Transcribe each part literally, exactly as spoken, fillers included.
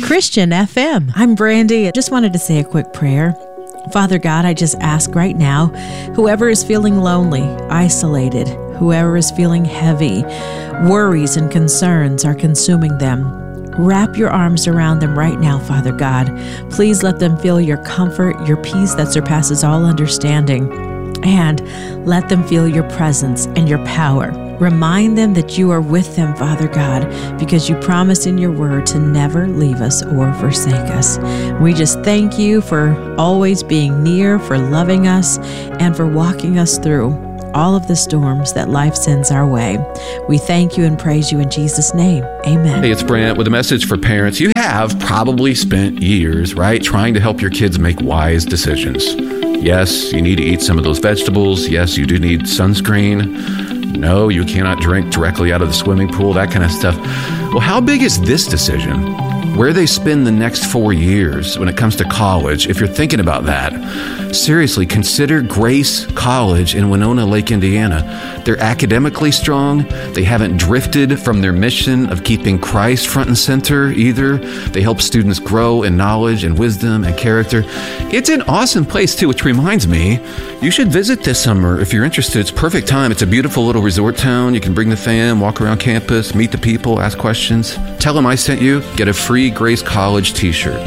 Christian F M. I'm Brandy. I just wanted to say a quick prayer. Father God, I just ask right now, whoever is feeling lonely, isolated, whoever is feeling heavy, worries and concerns are consuming them, wrap your arms around them right now, Father God. Please let them feel your comfort, your peace that surpasses all understanding, and let them feel your presence and your power. Remind them that you are with them, Father God, because you promise in your word to never leave us or forsake us. We just thank you for always being near, for loving us, and for walking us through all of the storms that life sends our way. We thank you and praise you in Jesus' name. Amen. Hey, it's Brant with a message for parents. You have probably spent years, right, trying to help your kids make wise decisions. Yes, you need to eat some of those vegetables. Yes, you do need sunscreen. No, you cannot drink directly out of the swimming pool, that kind of stuff. Well, how big is this decision? Where they spend the next four years when it comes to college, if you're thinking about that, seriously, consider Grace College in Winona Lake, Indiana. They're academically strong. They haven't drifted from their mission of keeping Christ front and center either. They help students grow in knowledge and wisdom and character. It's an awesome place too, which reminds me, you should visit this summer if you're interested. It's perfect time. It's a beautiful little resort town. You can bring the fam, walk around campus, meet the people, ask questions. Tell them I sent you. Get a free Grace College t-shirt.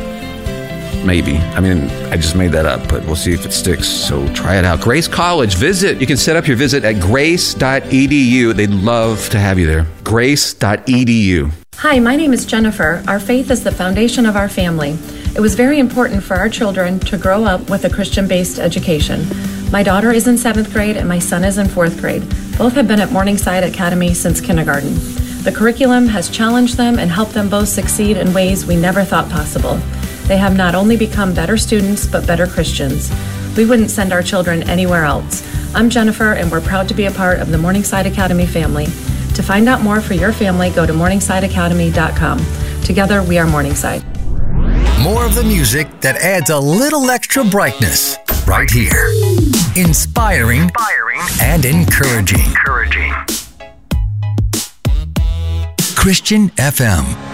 Maybe. I mean, I just made that up, but we'll see if it sticks. So try it out. Grace College, visit. You can set up your visit at grace dot e d u. They'd love to have you there. grace dot e d u. Hi, my name is Jennifer. Our faith is the foundation of our family. It was very important for our children to grow up with a Christian-based education. My daughter is in seventh grade and my son is in fourth grade. Both have been at Morningside Academy since kindergarten. The curriculum has challenged them and helped them both succeed in ways we never thought possible. They have not only become better students, but better Christians. We wouldn't send our children anywhere else. I'm Jennifer, and we're proud to be a part of the Morningside Academy family. To find out more for your family, go to morningside academy dot com. Together, we are Morningside. More of the music that adds a little extra brightness right here. Inspiring, Inspiring. and encouraging. encouraging. Christian F M.